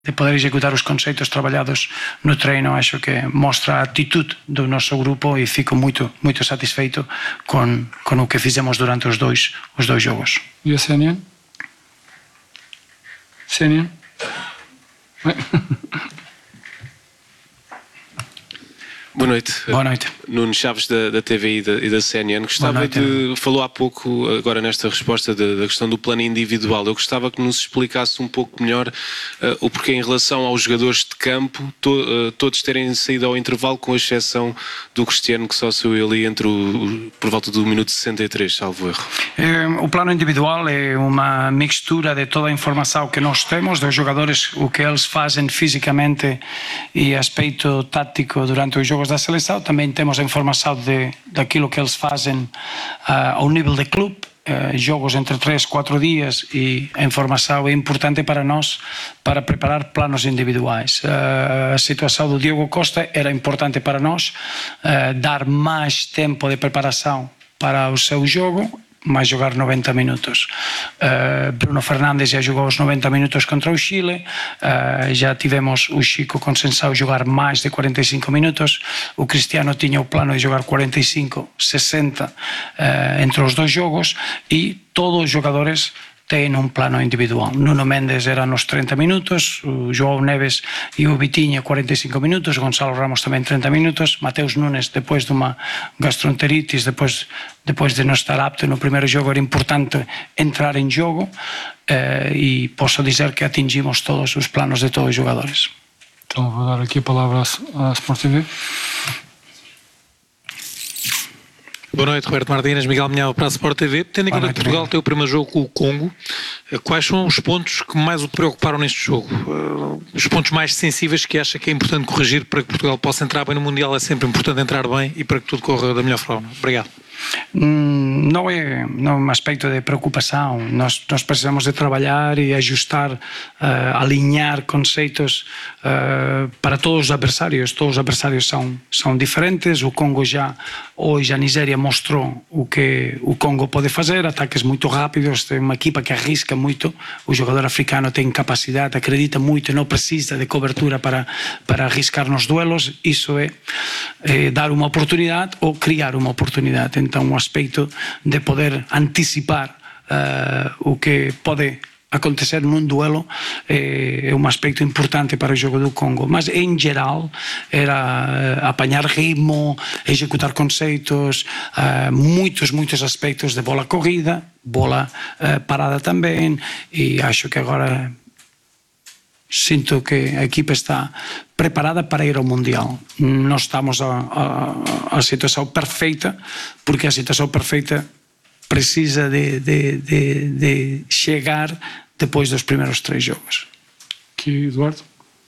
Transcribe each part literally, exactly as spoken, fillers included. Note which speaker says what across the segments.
Speaker 1: de poder executar os conceitos trabalhados no treino. Acho que mostra a atitude do nosso grupo e fico muito, muito satisfeito com, com o que fizemos durante os dois, os dois jogos.
Speaker 2: E a Sénia? Sénia?
Speaker 3: Boa noite.
Speaker 1: Boa noite.
Speaker 3: Nuno Chaves da, da T V I e da, e da C N N. Gostava noite, de... Falou há pouco, agora nesta resposta da, da questão do plano individual. Eu gostava que nos explicasse um pouco melhor uh, o porquê em relação aos jogadores de campo, to, uh, todos terem saído ao intervalo, com exceção do Cristiano, que só saiu ali entre o, por volta do minuto sessenta e três, salvo erro.
Speaker 1: É, o plano individual é uma mistura de toda a informação que nós temos dos jogadores, o que eles fazem fisicamente e aspecto tático durante os jogos da seleção. Também temos a informação de, daquilo que eles fazem uh, ao nível de clube, uh, jogos entre três, quatro dias, e a informação é importante para nós para preparar planos individuais. Uh, a situação do Diogo Costa era importante para nós, uh, dar mais tempo de preparação para o seu jogo, mas jogar noventa minutos. Uh, Bruno Fernandes já jogou os noventa minutos contra o Chile, uh, já tivemos o Chico Conceição jogar mais de quarenta e cinco minutos, o Cristiano tinha o plano de jogar quarenta e cinco, sessenta uh, entre os dois jogos, e todos os jogadores têm um plano individual. Nuno Mendes era nos trinta minutos, o João Neves e o Vitinha quarenta e cinco minutos, Gonçalo Ramos também trinta minutos, Mateus Nunes depois de uma gastroenteritis, depois, depois de não estar apto no primeiro jogo, era importante entrar em jogo, eh, e posso dizer que atingimos todos os planos de todos os jogadores.
Speaker 2: Então vou dar aqui a palavra à Sport T V.
Speaker 4: Boa noite, Roberto Martínez, Miguel Minhão para a Sport T V. Tendo em conta que Portugal tem o primeiro jogo com o Congo, quais são os pontos que mais o preocuparam neste jogo? Os pontos mais sensíveis que acha que é importante corrigir para que Portugal possa entrar bem no Mundial? É sempre importante entrar bem e para que tudo corra da melhor forma. Obrigado.
Speaker 1: Não é, não é um aspecto de preocupação. Nós, nós precisamos de trabalhar e ajustar, uh, alinhar conceitos uh, para todos os adversários. Todos os adversários são, são diferentes. O Congo já, hoje a Nigéria mostrou o que o Congo pode fazer, ataques muito rápidos, tem uma equipa que arrisca muito. O jogador africano tem capacidade, acredita muito, não precisa de cobertura para, para arriscar nos duelos. Isso é, é dar uma oportunidade ou criar uma oportunidade. Então, um aspecto de poder antecipar uh, o que pode acontecer num duelo é, é um aspecto importante para o jogo do Congo. Mas, em geral, era uh, apanhar ritmo, executar conceitos, uh, muitos, muitos aspectos de bola corrida, bola uh, parada também, e acho que agora sinto que a equipa está preparada para ir ao Mundial. Não estamos a, a, a situação perfeita, porque a situação perfeita precisa de, de, de, de chegar depois dos primeiros três jogos.
Speaker 2: Aqui, Eduardo.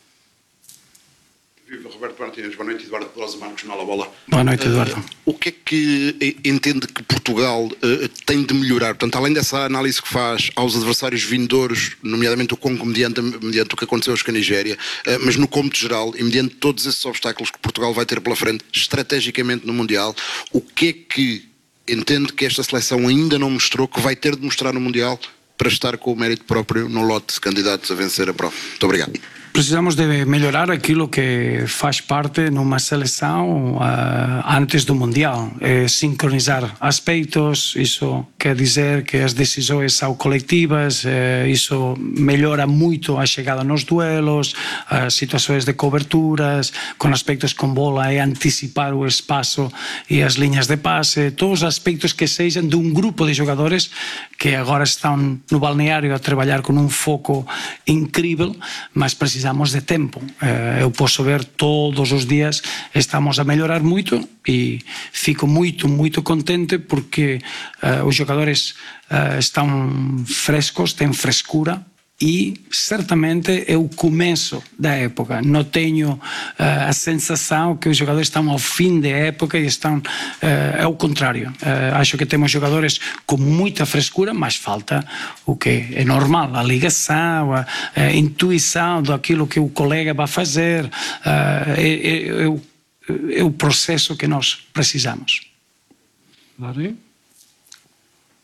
Speaker 5: Viva, Roberto Martínez, boa noite. Eduardo Pedrosa, Marcos Jornal A Bola.
Speaker 1: Boa noite, Eduardo.
Speaker 5: Uh, o que é que entende que Portugal uh, tem de melhorar? Portanto, além dessa análise que faz aos adversários vindouros, nomeadamente o Congo, mediante, mediante o que aconteceu hoje com a Nigéria, uh, mas no cômputo geral, e mediante todos esses obstáculos que Portugal vai ter pela frente, estrategicamente no Mundial, o que é que entende que esta seleção ainda não mostrou, que vai ter de mostrar no Mundial, para estar com o mérito próprio no lote de candidatos a vencer a prova? Muito obrigado.
Speaker 1: Precisamos de melhorar aquilo que faz parte numa seleção uh, antes do Mundial. É sincronizar aspectos, isso quer dizer que as decisões são coletivas, é, isso melhora muito a chegada nos duelos, as situações de coberturas, com aspectos com bola, é antecipar o espaço e as linhas de passe, todos os aspectos que sejam de um grupo de jogadores que agora estão no balneário a trabalhar com um foco incrível, mas precisamos precisamos de tempo. Eu posso ver todos os dias estamos a melhorar muito e fico muito, muito contente porque uh, os jogadores uh, estão frescos, têm frescura e certamente é o começo da época. Não tenho uh, a sensação que os jogadores estão ao fim da época e estão... Uh, é o contrário. Uh, acho que temos jogadores com muita frescura, mas falta o que é normal, a ligação, a, a intuição daquilo que o colega vai fazer. Uh, é, é, é, o, é o processo que nós precisamos.
Speaker 2: Lari?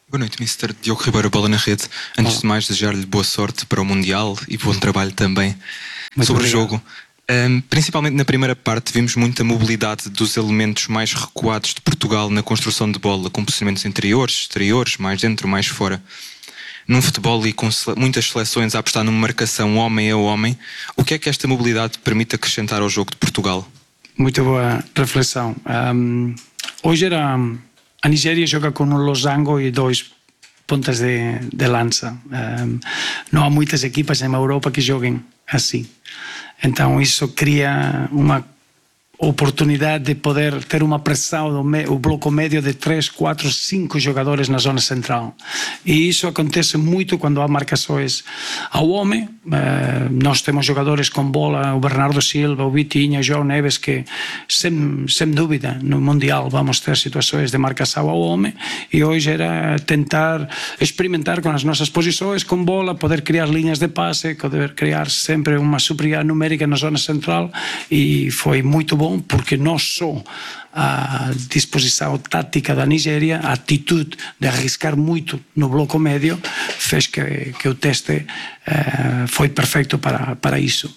Speaker 6: Boa noite, mister Diogo Ribeiro, Bola na Rede. Antes
Speaker 1: Olá.
Speaker 6: de mais, desejar-lhe boa sorte para o Mundial e bom trabalho também.
Speaker 1: Muito
Speaker 6: sobre
Speaker 1: obrigado.
Speaker 6: o jogo. Um, principalmente na primeira parte, vimos muita mobilidade dos elementos mais recuados de Portugal na construção de bola, com posicionamentos interiores, exteriores, mais dentro, mais fora. Num futebol e com sele- muitas seleções a apostar numa marcação homem a homem, o que é que esta mobilidade permite acrescentar ao jogo de Portugal?
Speaker 1: Muito boa reflexão. Um, hoje era, a Nigéria joga com um losango e dois pontas de, de lança. Um, não há muitas equipas na Europa que joguem assim. Então isso cria uma oportunidade de poder ter uma pressão do me, o bloco médio de três, quatro, cinco jogadores na zona central. E isso acontece muito quando há marcações ao homem. Uh, nós temos jogadores com bola, o Bernardo Silva, o Vitinha, o João Neves, que sem, sem dúvida no Mundial vamos ter situações de marcação ao homem, e hoje era tentar experimentar com as nossas posições com bola, poder criar linhas de passe, poder criar sempre uma superioridade numérica na zona central, e foi muito bom porque não só a disposição tática da Nigéria, a atitude de arriscar muito no bloco médio fez que, que o teste uh, foi perfeito para, para isso.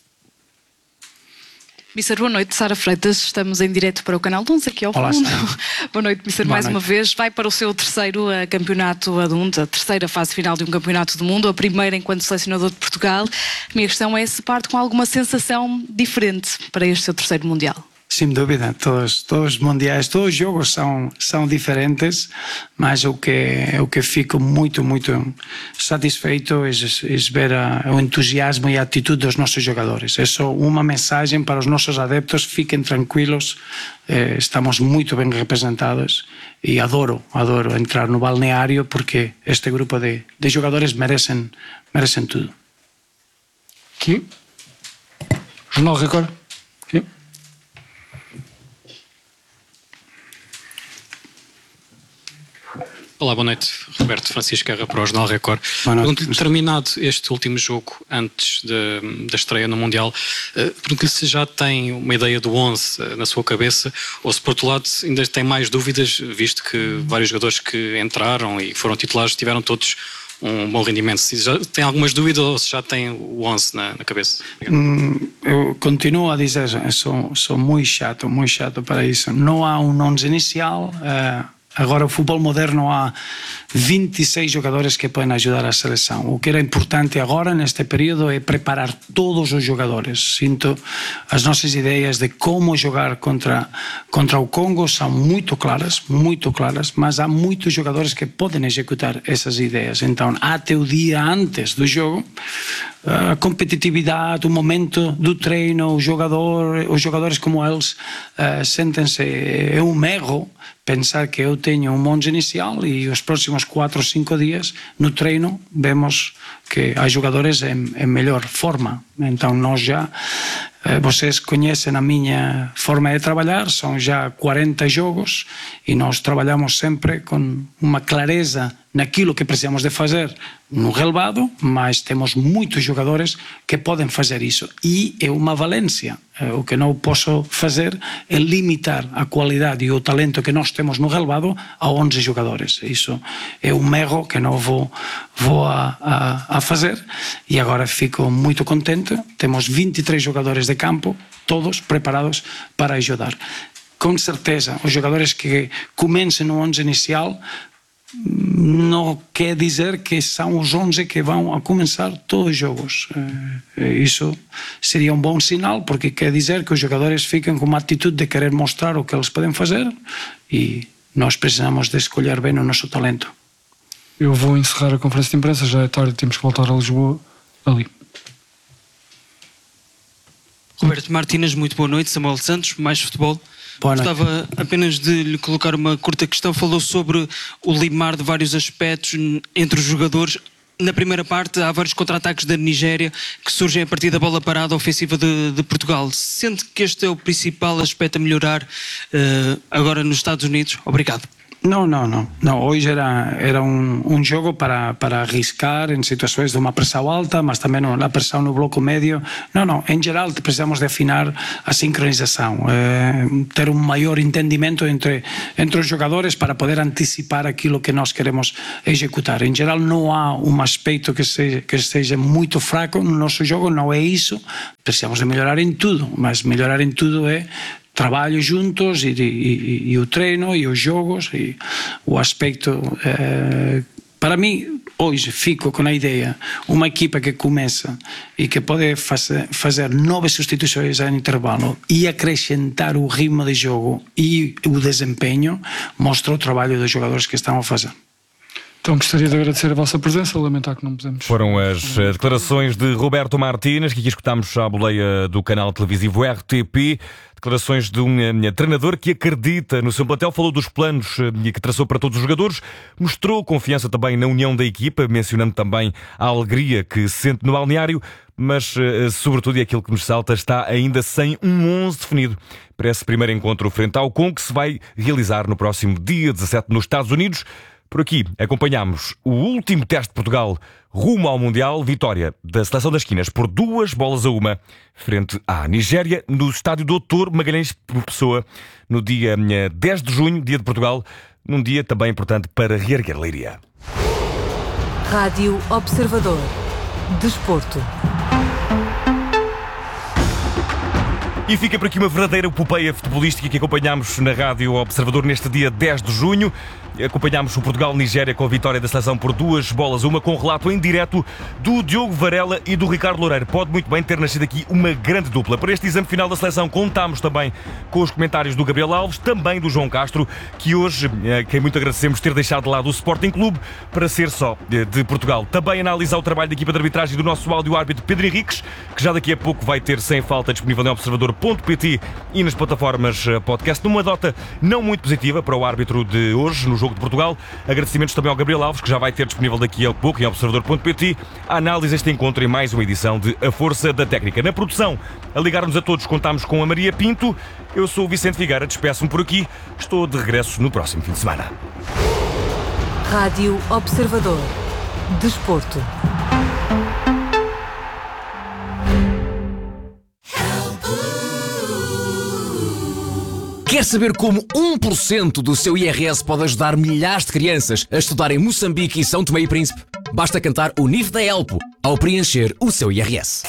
Speaker 7: mister Boa noite, Sara Freitas, estamos em direto para o Canal onze aqui ao
Speaker 1: Olá,
Speaker 7: fundo.
Speaker 1: Sara.
Speaker 7: Boa noite, mister
Speaker 1: Boa
Speaker 7: mais
Speaker 1: noite.
Speaker 7: uma vez. Vai para o seu terceiro uh, campeonato adulto, a terceira fase final de um campeonato do mundo, a primeira enquanto selecionador de Portugal. A minha questão é se parte com alguma sensação diferente para este seu terceiro Mundial.
Speaker 1: Sem dúvida, todos, todos os mundiais, todos os jogos são, são diferentes, mas o que, o que fico muito, muito satisfeito é, é ver a, o entusiasmo e a atitude dos nossos jogadores. É só uma mensagem para os nossos adeptos: fiquem tranquilos, eh, estamos muito bem representados, e adoro, adoro entrar no balneário porque este grupo de, de jogadores merecem, merecem tudo.
Speaker 2: Aqui. Jornal Record. Aqui.
Speaker 8: Olá, boa noite. Roberto Francisco Guerra para o Jornal Record.
Speaker 1: Noite.
Speaker 8: Terminado este último jogo antes de, da estreia no Mundial, uh, pergunto-lhe se já tem uma ideia do onze uh, na sua cabeça, ou se por outro lado ainda tem mais dúvidas, visto que vários jogadores que entraram e foram titulares tiveram todos um bom rendimento. Se já tem algumas dúvidas ou se já tem o onze na, na cabeça?
Speaker 1: Hum, eu continuo a dizer, sou, sou muito chato, muito chato para isso. Não há um onze inicial. Uh, Agora, o futebol moderno, há vinte e seis jogadores que podem ajudar a seleção. O que era importante agora, neste período, é preparar todos os jogadores. Sinto, as nossas ideias de como jogar contra, contra o Congo são muito claras, muito claras, mas há muitos jogadores que podem executar essas ideias. Então, até o dia antes do jogo, a competitividade, o momento do treino, o jogador, os jogadores como eles uh, sentem-se, é um erro pensar que eu tenho um monte inicial e os próximos quatro ou cinco dias no treino vemos que há jogadores em, em melhor forma. Então nós já, vocês conhecem a minha forma de trabalhar, são já quarenta jogos e nós trabalhamos sempre com uma clareza naquilo que precisamos de fazer no relevado, mas temos muitos jogadores que podem fazer isso, e é uma valência. O que não posso fazer é limitar a qualidade e o talento que nós temos no relevado a onze jogadores. Isso é um erro que não vou, vou a, a, a fazer, e agora fico muito contente. Temos vinte e três jogadores de campo, todos preparados para ajudar. Com certeza, os jogadores que comecem no onze inicial não quer dizer que são os onze que vão a começar todos os jogos. Isso seria um bom sinal, porque quer dizer que os jogadores ficam com uma atitude de querer mostrar o que eles podem fazer, e nós precisamos de escolher bem o nosso talento.
Speaker 2: Eu vou encerrar a conferência de imprensa, já é tarde, temos que voltar a Lisboa ali.
Speaker 9: Roberto Martínez, muito boa noite. Samuel Santos, Mais Futebol. Gostava apenas de lhe colocar uma curta questão. Falou sobre o limar de vários aspectos entre os jogadores. Na primeira parte há vários contra-ataques da Nigéria que surgem a partir da bola parada ofensiva de, de Portugal. Sente que este é o principal aspecto a melhorar uh, agora nos Estados Unidos? Obrigado.
Speaker 1: Não, não, não. não. Hoje era, era um, um jogo para, para arriscar em situações de uma pressão alta, mas também não, a pressão no bloco médio. Não, não. Em geral, precisamos de afinar a sincronização, eh, ter um maior entendimento entre, entre os jogadores para poder antecipar aquilo que nós queremos executar. Em geral, não há um aspecto que seja, que seja muito fraco no nosso jogo, não é isso. Precisamos de melhorar em tudo, mas melhorar em tudo é trabalho juntos e, e, e o treino e os jogos e o aspecto eh, para mim hoje fico com a ideia uma equipa que começa e que pode fazer, fazer nove substituições em intervalo e acrescentar o ritmo de jogo e o desempenho mostra o trabalho dos jogadores que estão a fazer.
Speaker 2: Então gostaria de agradecer a vossa presença, lamentar que não podemos...
Speaker 10: Foram as declarações de Roberto Martínez, que aqui escutámos à boleia do canal televisivo R T P, declarações de um treinador que acredita no seu plantel, falou dos planos que traçou para todos os jogadores, mostrou confiança também na união da equipa, mencionando também a alegria que sente no balneário, mas sobretudo, e aquilo que nos salta, está ainda sem um onze definido para esse primeiro encontro frente ao Congo, que se vai realizar no próximo dia dezassete nos Estados Unidos. Por aqui acompanhámos o último teste de Portugal rumo ao Mundial, vitória da Seleção das Quinas por duas bolas a uma frente à Nigéria no estádio doutor Magalhães Pessoa no dia dez de junho, dia de Portugal, num dia também importante para reerguer Leiria.
Speaker 11: Rádio Observador. Desporto.
Speaker 10: E fica por aqui uma verdadeira epopeia futebolística que acompanhámos na Rádio Observador neste dia dez de junho. Acompanhámos o Portugal-Nigéria com a vitória da seleção por duas bolas a uma, com relato em direto do Diogo Varela e do Ricardo Loureiro. Pode muito bem ter nascido aqui uma grande dupla. Para este exame final da seleção contámos também com os comentários do Gabriel Alves, também do João Castro, que hoje, quem muito agradecemos ter deixado de lado o Sporting Clube para ser só de Portugal. Também analisar o trabalho da equipa de arbitragem do nosso áudio-árbitro Pedro Henriques, que já daqui a pouco vai ter sem falta disponível em observador ponto pt e nas plataformas podcast, numa nota não muito positiva para o árbitro de hoje no jogo de Portugal. Agradecimentos também ao Gabriel Alves, que já vai ter disponível daqui a pouco em observador ponto pt a análise deste encontro em mais uma edição de A Força da Técnica. Na produção, a ligar-nos a todos, contámos com a Maria Pinto. Eu sou o Vicente Figueira, despeço-me por aqui. Estou de regresso no próximo fim de semana.
Speaker 11: Rádio Observador. Desporto.
Speaker 12: Quer saber como um por cento do seu I R S pode ajudar milhares de crianças a estudar em Moçambique e São Tomé e Príncipe? Basta cantar o N I F da Elpo ao preencher o seu I R S.